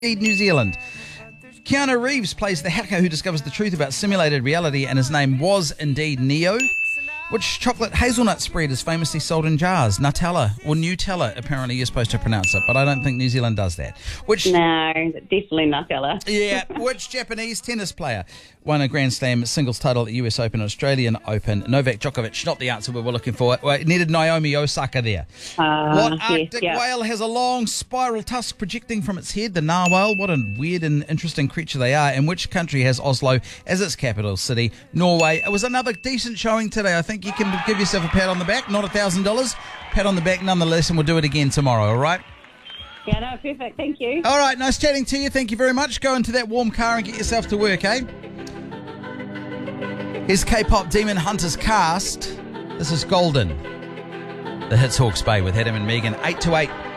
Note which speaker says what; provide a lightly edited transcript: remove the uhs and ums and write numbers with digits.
Speaker 1: New Zealand. Keanu Reeves plays the hacker who discovers the truth about simulated reality, and his name was indeed Neo. Which chocolate hazelnut spread is famously sold in jars? Nutella or Nutella, apparently you're supposed to pronounce it, but I don't think New Zealand does that.
Speaker 2: No, definitely Nutella.
Speaker 1: Yeah, which Japanese tennis player won a Grand Slam singles title at the US Open and Australian Open? Novak Djokovic, not the answer we were looking for. It needed Naomi Osaka there. What Arctic whale has a long spiral tusk projecting from its head? The narwhal. What a weird and interesting creature they are. And which country has Oslo as its capital city? Norway. It was another decent showing today. I think you can give yourself a pat on the back, not $1,000. Pat on the back nonetheless, and we'll do it again tomorrow, all right?
Speaker 2: Yeah, no, perfect. Thank you.
Speaker 1: All right, nice chatting to you. Thank you very much. Go into that warm car and get yourself to work, eh? Here's K-pop Demon Hunters cast. This is Golden. The hits Hawke's Bay with Adam and Megan, 8 to 8.